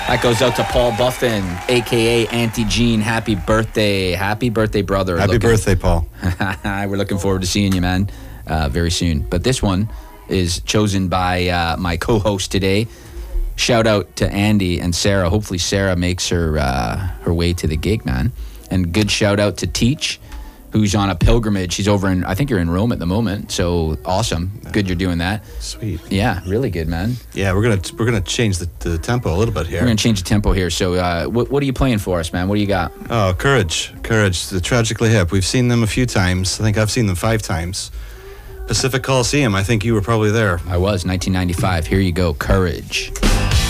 That goes out to Paul Buffin, a.k.a. Auntie Jean. Happy birthday. Happy birthday, brother. Happy birthday, Paul. We're looking forward to seeing you, man, very soon. But this one is chosen by my co-host today. Shout out to Andy and Sarah. Hopefully Sarah makes her way to the gig, man. And good shout out to Teach, who's on a pilgrimage. She's over in, I think you're in Rome at the moment. So awesome. Good you're doing that. Sweet. Yeah, really good, man. Yeah, we're gonna change the tempo a little bit here. We're going to change the tempo here. So what are you playing for us, man? What do you got? Oh, Courage, the Tragically Hip. We've seen them a few times. I think I've seen them 5 times. Pacific Coliseum, I think you were probably there. I was, 1995. Here you go, Courage.